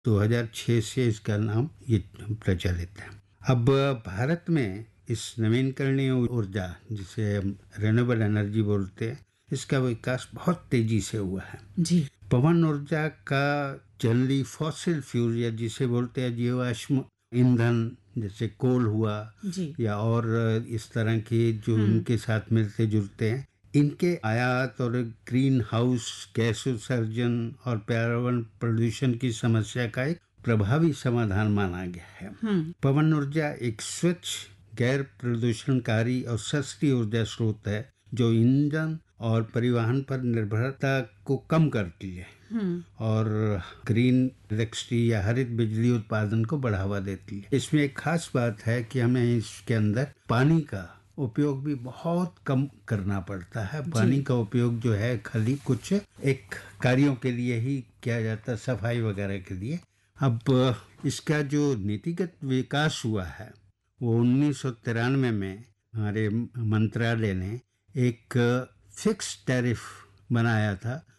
2006 से इसका नाम ये प्रचलित है। अब भारत में इस नवीनकरणीय ऊर्जा, जिसे हम रिन्यूएबल एनर्जी बोलते हैं, इसका विकास बहुत तेजी से हुआ है। जी। पवन ऊर्जा का जनरली फॉसिल फ्यूल, या जिसे बोलते हैं जीवाश्म ईंधन, जैसे कोल हुआ जी। या और इस तरह के जो इनके साथ मिलते जुलते हैं, इनके आयात और ग्रीन हाउस गैस उत्सर्जन और पर्यावरण प्रदूषण की समस्या का एक प्रभावी समाधान माना गया है। पवन ऊर्जा एक स्वच्छ, गैर प्रदूषणकारी और सस्ती ऊर्जा स्रोत है जो ईंधन और परिवहन पर निर्भरता को कम करती है और ग्रीन इलेक्ट्रिसिटी या हरित बिजली उत्पादन को बढ़ावा देती है। इसमें एक खास बात है कि हमें इसके अंदर पानी का उपयोग भी बहुत कम करना पड़ता है। पानी का उपयोग जो है खाली कुछ एक कार्यों के लिए ही किया जाता है, सफाई वगैरह के लिए। अब इसका जो नीतिगत विकास हुआ है वो 1993 में हमारे मंत्रालय ने एक फिक्स टैरिफ बनाया था